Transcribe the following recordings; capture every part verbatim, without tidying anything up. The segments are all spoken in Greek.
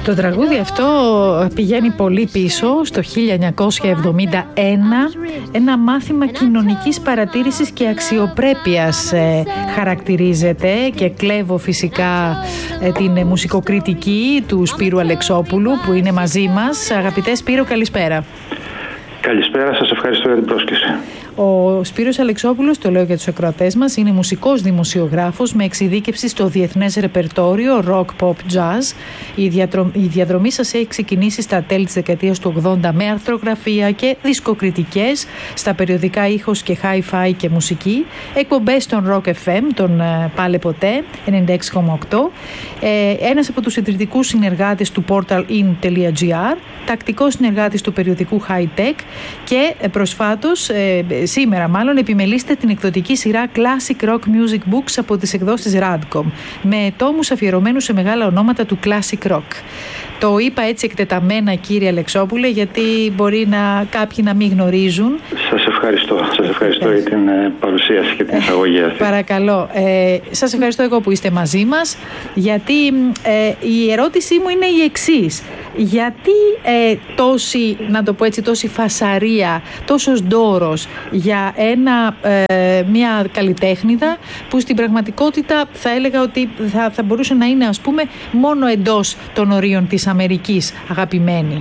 Το τραγούδι αυτό πηγαίνει πολύ πίσω, στο χίλια εννιακόσια εβδομήντα ένα. Ένα μάθημα κοινωνικής παρατήρησης και αξιοπρέπειας ε, χαρακτηρίζεται, και κλέβω φυσικά ε, την μουσικοκριτική του Σπύρου Αλεξόπουλου που είναι μαζί μας. Αγαπητέ Σπύρο, καλησπέρα. Καλησπέρα, σας ευχαριστώ για την πρόσκληση. Ο Σπύρος Αλεξόπουλος, το λέω για τους ακροατές μας, είναι μουσικός δημοσιογράφος με εξειδίκευση στο διεθνές ρεπερτόριο rock, pop, jazz. Η, διατρο... η διαδρομή σας έχει ξεκινήσει στα τέλη της δεκαετίας του ογδόντα με αρθρογραφία και δισκοκριτικές στα περιοδικά Ήχος και Hi-Fi και Μουσική, εκπομπές στον Rock εφ εμ, τον Πάλε Ποτέ ενενήντα έξι κόμμα οκτώ, ε, ένας από τους ιδρυτικούς συνεργάτες του portal.in.gr, τακτικός συνεργάτης του περιοδικού High Tech και προσφάτως, ε, σήμερα μάλλον, επιμελείστε την εκδοτική σειρά Classic Rock Music Books από τις εκδόσεις Radcom, με τόμους αφιερωμένους σε μεγάλα ονόματα του Classic Rock. Το είπα έτσι εκτεταμένα, κύριε Αλεξόπουλε, γιατί μπορεί να κάποιοι να μην γνωρίζουν. Σας ευχαριστώ. Σας ευχαριστώ για την παρουσίαση και την εισαγωγή αυτή. Παρακαλώ. Ε, σας ευχαριστώ εγώ που είστε μαζί μας, γιατί ε, η ερώτησή μου είναι η εξής. Γιατί ε, τόση, να το πω έτσι, τόση φασαρία, τόσος ντόρος για ένα, ε, μια καλλιτέχνηδα που στην πραγματικότητα θα έλεγα ότι θα, θα μπορούσε να είναι, ας πούμε, μόνο εντός των ορίων της Αμερικής αγαπημένη?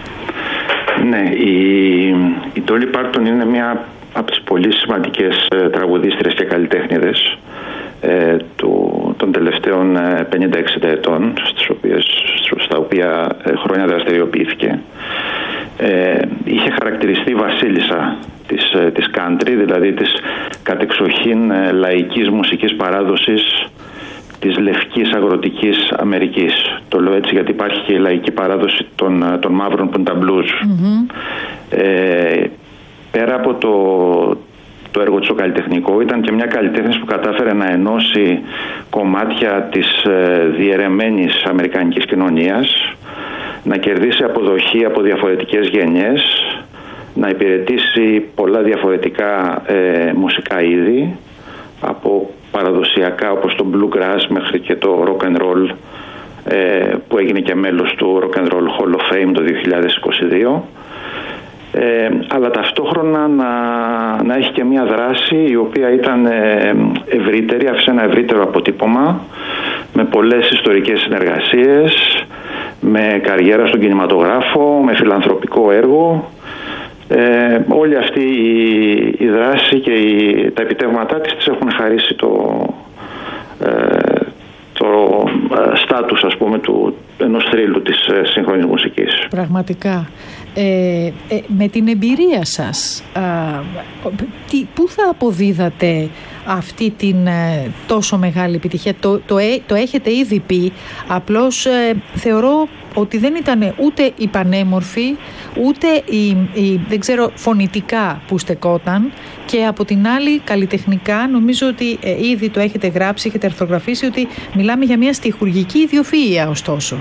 Ναι, η, η Dolly Parton είναι μια από τις πολύ σημαντικές ε, τραγουδίστρες και καλλιτέχνηδες ε, του, των τελευταίων ε, πενήντα εξήντα ετών, στις οποίες, στα οποία ε, χρόνια δραστηριοποιήθηκε. Ε, είχε χαρακτηριστεί βασίλισσα της, ε, της country, δηλαδή της κατεξοχήν ε, λαϊκής μουσικής παράδοσης της λευκής αγροτικής Αμερικής. Το λέω έτσι γιατί υπάρχει και η λαϊκή παράδοση των, των μαύρων που είναι τα blues. Mm-hmm. Ε, πέρα από το, το έργο της ο καλλιτεχνικό, ήταν και μια καλλιτέχνης που κατάφερε να ενώσει κομμάτια της ε, διαιρεμένης αμερικανικής κοινωνίας, να κερδίσει αποδοχή από διαφορετικές γενιές, να υπηρετήσει πολλά διαφορετικά ε, μουσικά είδη, από παραδοσιακά όπως το bluegrass μέχρι και το rock and roll, ε, που έγινε και μέλος του Rock and Roll Hall of Fame το δύο χιλιάδες είκοσι δύο, ε, αλλά ταυτόχρονα να, να έχει και μια δράση η οποία ήταν ε, ευρύτερη, άφησε ένα ευρύτερο αποτύπωμα με πολλές ιστορικές συνεργασίες, με καριέρα στον κινηματογράφο, με φιλανθρωπικό έργο. Ε, όλη αυτή η, η δράση και η, τα επιτεύγματά της της έχουν χαρίσει το, ε, το ε, στάτους, ας πούμε, του ενός θρύλου της ε, σύγχρονης μουσικής. Πραγματικά. Ε, ε, με την εμπειρία σας, α, τι, πού θα αποδίδατε αυτή την ε, τόσο μεγάλη επιτυχία? Το, το, ε, το έχετε ήδη πει, απλώς ε, θεωρώ ότι δεν ήταν ούτε η πανέμορφη, ούτε η, η, δεν ξέρω, φωνητικά που στεκόταν, και από την άλλη καλλιτεχνικά νομίζω ότι ε, ήδη το έχετε γράψει, έχετε αρθρογραφήσει ότι μιλάμε για μια στιχουργική ιδιοφυΐα ωστόσο.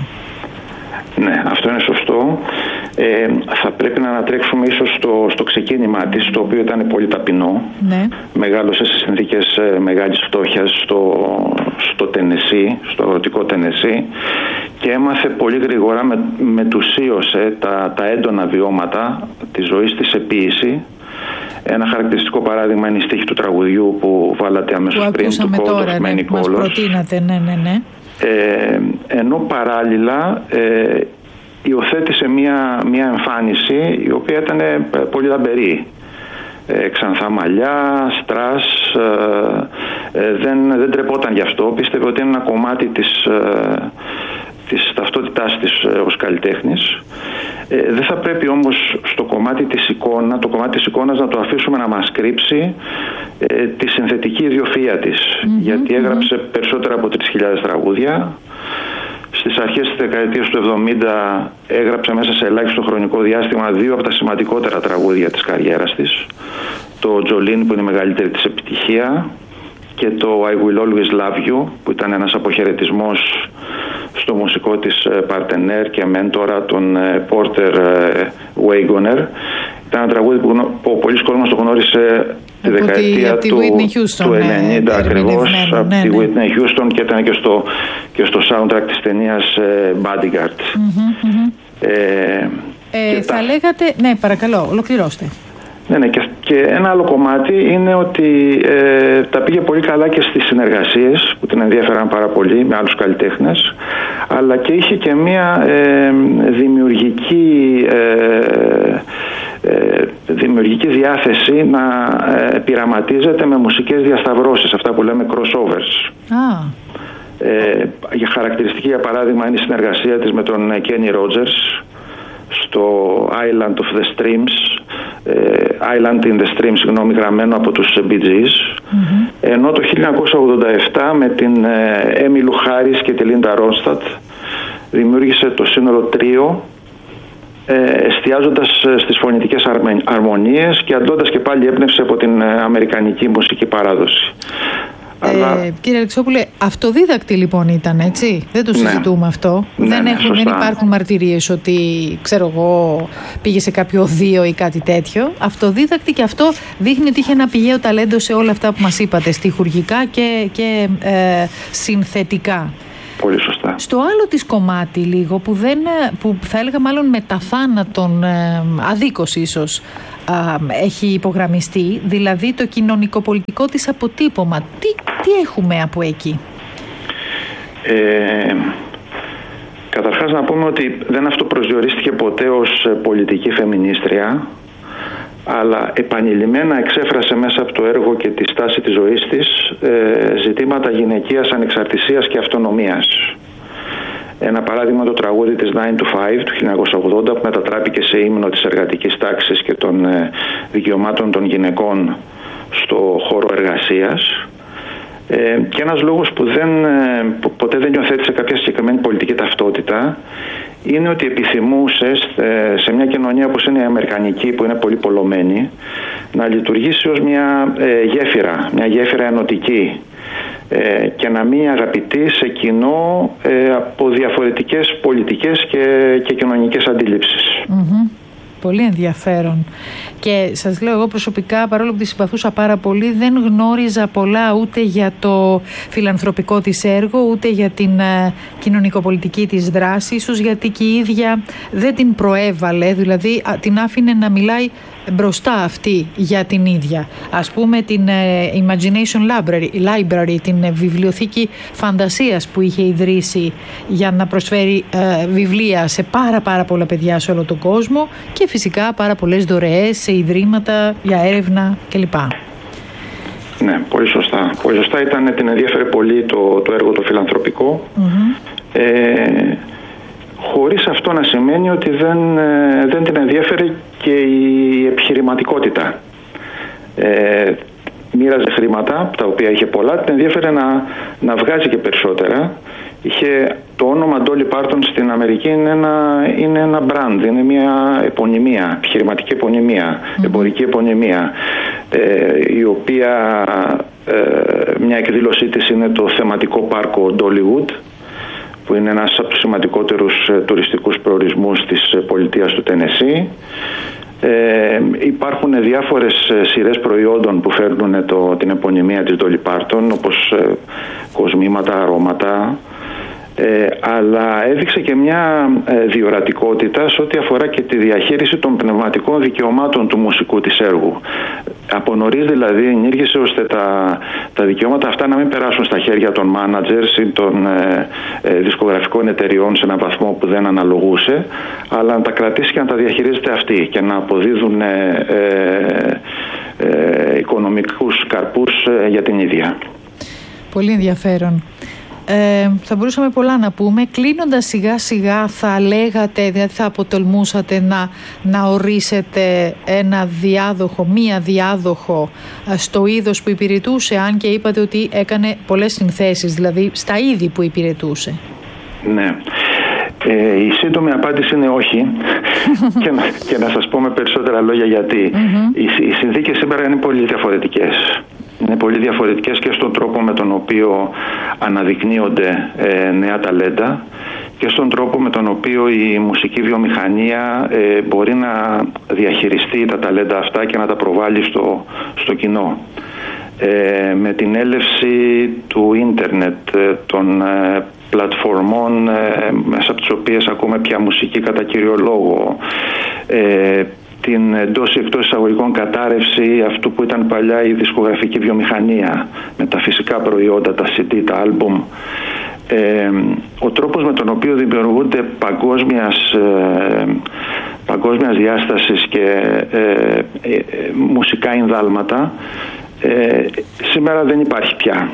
Ναι, αυτό είναι σωστό. Ε, θα πρέπει να ανατρέξουμε ίσως στο, στο ξεκίνημά της, το οποίο ήταν πολύ ταπεινό. Ναι. Μεγάλωσε σε συνθήκες ε, μεγάλης φτώχειας στο, στο Τενεσί, στο αγροτικό Τενεσί, και έμαθε πολύ γρήγορα, με, μετουσίωσε τα, τα έντονα βιώματα της ζωής της σε ποίηση. Ένα χαρακτηριστικό παράδειγμα είναι η στίχη του τραγουδιού που βάλατε αμέσως πριν, του Code of Many Colors. Μας προτείνατε, ναι, ναι, ναι. Ε, ενώ παράλληλα ε, υιοθέτησε μια, μια εμφάνιση η οποία ήταν ε, πολύ λαμπερή. Ε, ξανθά μαλλιά, στρας, ε, ε, δεν, δεν τρεπόταν γι' αυτό. Πίστευε ότι είναι ένα κομμάτι της, ε, της ταυτότητάς της ε, ως καλλιτέχνης. Ε, δεν θα πρέπει όμως στο κομμάτι της εικόνα, το κομμάτι της εικόνας να το αφήσουμε να μας κρύψει ε, τη συνθετική ιδιοφυΐα της. Mm-hmm, γιατί έγραψε mm-hmm. περισσότερα από τρεις χιλιάδες τραγούδια. Στις αρχές της δεκαετίας του εβδομήντα έγραψε μέσα σε ελάχιστο χρονικό διάστημα δύο από τα σημαντικότερα τραγούδια της καριέρας της. Το Jolene, που είναι η μεγαλύτερη της επιτυχία, και το I Will Always Love You, που ήταν ένας αποχαιρετισμός στο μουσικό της παρτενέρ και μέντορα, τον Porter Wagoner. Ήταν ένα τραγούδι που ο πολλής κόσμος το γνώρισε στη από δεκαετία τη, του, Houston, του ενενήντα ε, ακριβώς, από ναι, τη ναι. Whitney Houston, και ήταν και στο, και στο soundtrack της ταινίας ε, Bodyguard. Mm-hmm, mm-hmm. Ε, ε, θα τα... λέγατε, ναι παρακαλώ, ολοκληρώστε. Ναι, ναι, και, και ένα άλλο κομμάτι είναι ότι ε, τα πήγε πολύ καλά και στις συνεργασίες που την ενδιαφέραν πάρα πολύ με άλλους καλλιτέχνες, αλλά και είχε και μια ε, δημιουργική, ε, ε, δημιουργική διάθεση να ε, πειραματίζεται με μουσικές διασταυρώσεις, αυτά που λέμε crossovers. Ah. Ε, για χαρακτηριστική για παράδειγμα είναι η συνεργασία της με τον Kenny Rogers στο Island of the Streams, Island in the Stream, συγγνώμη, γραμμένο από τους Bee Gees, mm-hmm. ενώ το χίλια εννιακόσια ογδόντα επτά με την Έμιλου Χάρις και τη Λίντα Ρόνστατ δημιούργησε το σύνολο τρίο, εστιάζοντας στις φωνητικές αρμονίες και αντλώντας και πάλι έμπνευση από την αμερικανική μουσική παράδοση. Ε, Αλλά... Κύριε Αλεξόπουλε, αυτοδίδακτη λοιπόν ήταν, έτσι? Δεν το συζητούμε ναι. αυτό. Ναι, δεν, ναι, έχουν, δεν υπάρχουν μαρτυρίες ότι, ξέρω εγώ, πήγε σε κάποιο οδείο ή κάτι τέτοιο. Αυτοδίδακτη, και αυτό δείχνει ότι είχε ένα πηγαίο ταλέντο σε όλα αυτά που μας είπατε, στιχουργικά και, και ε, συνθετικά. Πολύ σωστά. Στο άλλο της κομμάτι λίγο, που, δεν, που θα έλεγα μάλλον μετά θάνατον ε, αδίκως ίσως, Α, έχει υπογραμμιστεί, δηλαδή το κοινωνικοπολιτικό της αποτύπωμα. Τι, τι έχουμε από εκεί? Ε, καταρχάς να πούμε ότι δεν αυτοπροσδιορίστηκε ποτέ ως πολιτική φεμινίστρια, αλλά επανειλημμένα εξέφρασε μέσα από το έργο και τη στάση της ζωής της ε, ζητήματα γυναικείας ανεξαρτησίας και αυτονομίας. Ένα παράδειγμα, το τραγούδι της nine to five του χίλια εννιακόσια ογδόντα, που μετατράπηκε σε ύμνο της εργατικής τάξης και των ε, δικαιωμάτων των γυναικών στο χώρο εργασίας. Ε, και ένας λόγος που δεν, ε, ποτέ δεν υιοθέτησε κάποια συγκεκριμένη πολιτική ταυτότητα είναι ότι επιθυμούσε ε, σε μια κοινωνία όπως είναι η αμερικανική, που είναι πολύ πολλωμένη, να λειτουργήσει ως μια ε, γέφυρα, μια γέφυρα ενωτική, Ε, και να μην αγαπητεί σε κοινό ε, από διαφορετικές πολιτικές και, και κοινωνικές αντίληψεις. Mm-hmm. Πολύ ενδιαφέρον. Και σας λέω, εγώ προσωπικά, παρόλο που τη συμπαθούσα πάρα πολύ, δεν γνώριζα πολλά ούτε για το φιλανθρωπικό της έργο, ούτε για την ε, κοινωνικοπολιτική της δράση, ίσως γιατί και η ίδια δεν την προέβαλε, δηλαδή α, την άφηνε να μιλάει μπροστά αυτή για την ίδια. Ας πούμε την ε, Imagination Library, Library, την ε, βιβλιοθήκη φαντασίας που είχε ιδρύσει για να προσφέρει ε, βιβλία σε πάρα πάρα πολλά παιδιά σε όλο τον κόσμο, και φυσικά πάρα πολλές δωρεές σε ιδρύματα για έρευνα κλπ. Ναι, πολύ σωστά. Πολύ σωστά. Ήταν, την ενδιαφέρε πολύ το, το έργο το φιλανθρωπικό. Mm-hmm. Ε, χωρίς αυτό να σημαίνει ότι δεν, δεν την ενδιαφέρε και η επιχειρηματικότητα. Ε, μοίραζε χρήματα, τα οποία είχε πολλά, την ενδιαφέρε να, να βγάζει και περισσότερα. Είχε το όνομα Dolly Parton στην Αμερική, είναι ένα, είναι ένα brand, είναι μια επωνυμία, επιχειρηματική επωνυμία, mm-hmm. εμπορική επωνυμία, ε, η οποία ε, μια εκδήλωσή της είναι το θεματικό πάρκο Dollywood, που είναι ένας από τους σημαντικότερους ε, τουριστικούς προορισμούς της ε, πολιτείας του Τενεσί. Ε, υπάρχουν διάφορες ε, σειρές προϊόντων που φέρνουν το, την επωνυμία της Dolly Parton, όπως ε, κοσμήματα, αρώματα, ε, αλλά έδειξε και μια ε, διορατικότητα σε ό,τι αφορά και τη διαχείριση των πνευματικών δικαιωμάτων του μουσικού της έργου. Από νωρίς δηλαδή ενήργησε ώστε τα, τα δικαιώματα αυτά να μην περάσουν στα χέρια των managers ή των ε, ε, δισκογραφικών εταιριών σε έναν βαθμό που δεν αναλογούσε, αλλά να τα κρατήσει και να τα διαχειρίζεται αυτή και να αποδίδουν ε, ε, ε, οικονομικούς καρπούς ε, για την ίδια. Πολύ ενδιαφέρον. Ε, θα μπορούσαμε πολλά να πούμε. Κλείνοντας σιγά σιγά, θα λέγατε, δηλαδή θα αποτολμούσατε να, να ορίσετε ένα διάδοχο, μία διάδοχο στο είδος που υπηρετούσε, αν και είπατε ότι έκανε πολλές συνθέσεις, δηλαδή στα είδη που υπηρετούσε? Ναι. Ε, η σύντομη απάντηση είναι όχι και, να, και να σας πω με περισσότερα λόγια γιατί. Mm-hmm. Οι, οι συνθήκες σήμερα είναι πολύ διαφορετικές. Είναι πολύ διαφορετικές και στον τρόπο με τον οποίο αναδεικνύονται ε, νέα ταλέντα και στον τρόπο με τον οποίο η μουσική βιομηχανία ε, μπορεί να διαχειριστεί τα ταλέντα αυτά και να τα προβάλλει στο, στο κοινό. Ε, με την έλευση του ίντερνετ, ε, των ε, πλατφορμών ε, μέσα από τις οποίες ακούμε πια μουσική κατά κύριο λόγο, ε, την εντός ή εκτός εισαγωγικών κατάρρευση αυτού που ήταν παλιά η δισκογραφική βιομηχανία με τα φυσικά προϊόντα, τα σι ντι, τα άλμπουμ, ε, ο τρόπος με τον οποίο δημιουργούνται παγκόσμιας, ε, παγκόσμιας διάστασης και ε, ε, ε, μουσικά ενδάλματα ε, σήμερα δεν υπάρχει πια.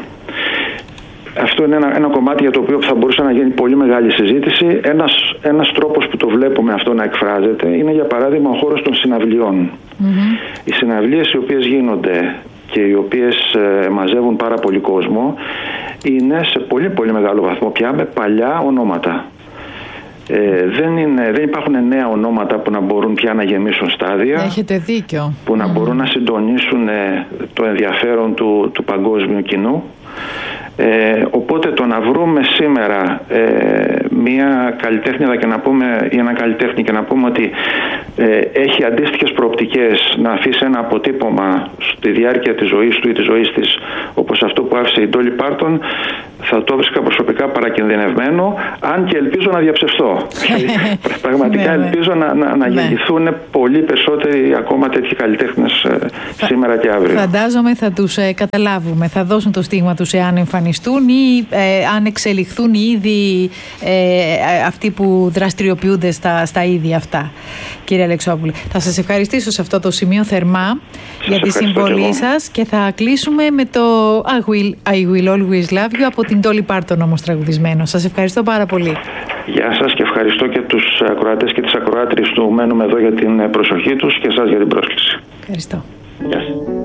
Αυτό είναι ένα, ένα κομμάτι για το οποίο θα μπορούσε να γίνει πολύ μεγάλη συζήτηση. Ένας, ένας τρόπος που το βλέπουμε αυτό να εκφράζεται είναι, για παράδειγμα, ο χώρος των συναυλιών. Mm-hmm. Οι συναυλίες οι οποίες γίνονται και οι οποίες ε, μαζεύουν πάρα πολύ κόσμο είναι σε πολύ πολύ μεγάλο βαθμό πια με παλιά ονόματα. Ε, δεν, είναι, δεν υπάρχουν νέα ονόματα που να μπορούν πια να γεμίσουν στάδια. Έχετε δίκιο. Που να mm. μπορούν να συντονίσουν ε, το ενδιαφέρον του, του παγκόσμιου κοινού. Ε, οπότε το να βρούμε σήμερα ε, μια καλλιτέχνη και να πούμε, ή ένα καλλιτέχνη και να πούμε ότι ε, έχει αντίστοιχες προοπτικές να αφήσει ένα αποτύπωμα στη διάρκεια της ζωής του ή της ζωής της, όπως αυτό που άφησε η Dolly Parton, θα το βρίσκα προσωπικά παρακινδυνευμένο, αν και ελπίζω να διαψευστώ. Πραγματικά ναι, ελπίζω να, να, να ναι. γεννηθούν πολύ περισσότεροι ακόμα τέτοιοι καλλιτέχνες ε, σήμερα και αύριο. Φαντάζομαι θα τους ε, καταλάβουμε, θα δώσουν το στίγμα τους εάν εμφανιστούν ή ε, αν εξελιχθούν ήδη ε, αυτοί που δραστηριοποιούνται στα, στα είδη αυτά. Κύριε Αλεξόπουλε, θα σας ευχαριστήσω σε αυτό το σημείο θερμά σας για τη συμβολή σας και θα κλείσουμε με το I will, I will always love you από την Dolly Parton όμως τραγουδισμένο. Σας ευχαριστώ πάρα πολύ. Γεια σας και ευχαριστώ και τους ακροατές και τις ακροάτριες του Μένουμε Εδώ για την προσοχή τους και εσάς για την πρόσκληση. Ευχαριστώ. Γεια σας.